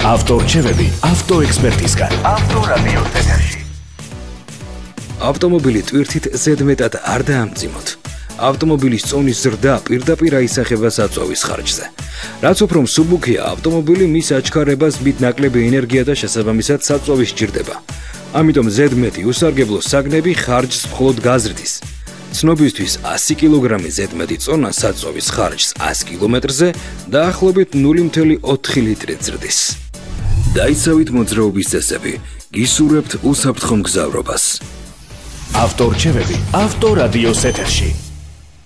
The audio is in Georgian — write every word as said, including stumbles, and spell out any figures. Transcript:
ავტორჩევები ავტოექსპერტისგან. ავტორადიოს ეთერში. ავტომობილი ტვირთით ზედმეტად არ დაამძიმოთ. ავტომობილის წონის ზრდა პირდაპირ აისახება საწვავის ხარჯზე. რაც უფრო მსუბუქია ავტომობილი, მის აჩქარებას მით ნაკლები ენერგია და შესაბამისად საწვავი სჭირდება. ამიტომ ზედმეტი უსარგებლო საგნები ხარჯს მხოლოდ გაზრდის. ცნობისთვის ასი კილოგრამი ზედმეტი წონა საწვავის ხარჯს ას კილომეტრზე დაახლოებით ნული მცდე ოთხი ლიტრი ზრდის. დაიცავით მოძრაობის წესები, გისურვებთ უსაფრთხო მგზავრობას. ავტორჩევები ავტორადიოს ეთერში.